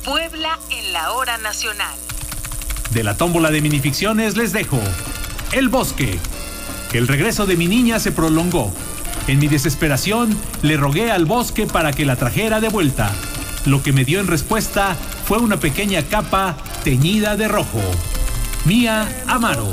Puebla en la hora nacional. De la tómbola de minificciones les dejo El Bosque. El regreso de mi niña se prolongó. En mi desesperación, le rogué al bosque para que la trajera de vuelta. Lo que me dio en respuesta fue una pequeña capa teñida de rojo. Mía Amaro.